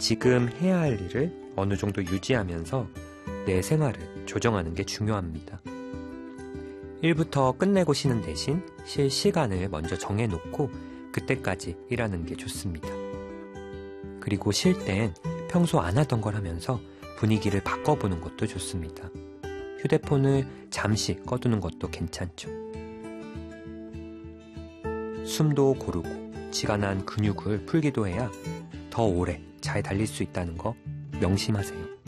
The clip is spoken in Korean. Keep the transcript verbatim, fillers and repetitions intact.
지금 해야 할 일을 어느 정도 유지하면서 내 생활을 조정하는 게 중요합니다. 일부터 끝내고 쉬는 대신 쉴 시간을 먼저 정해놓고 그때까지 일하는 게 좋습니다. 그리고 쉴 땐 평소 안 하던 걸 하면서 분위기를 바꿔보는 것도 좋습니다. 휴대폰을 잠시 꺼두는 것도 괜찮죠. 숨도 고르고 지가 난 근육을 풀기도 해야 더 오래 잘 달릴 수 있다는 거 명심하세요.